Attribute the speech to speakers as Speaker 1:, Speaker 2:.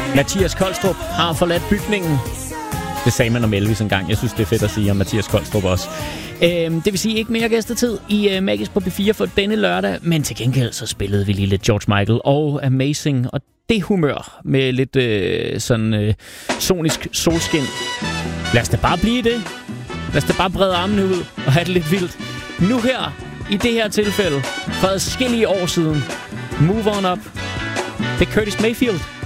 Speaker 1: Mathias Kolstrup har forladt bygningen. Det sagde man om Elvis engang. Jeg synes, det er fedt at sige om Mathias Kolstrup også. Det vil sige ikke mere gæstetid i Magisk på P4 for denne lørdag, men til gengæld så spillede vi lige lidt George Michael og Amazing, og det humør med lidt sonisk solskin. Lad os da bare blive det. Lad os da bare brede armene ud og have det lidt vildt. Nu her, i det her tilfælde, for adskillige år siden, Move On Up. Det er Curtis Mayfield.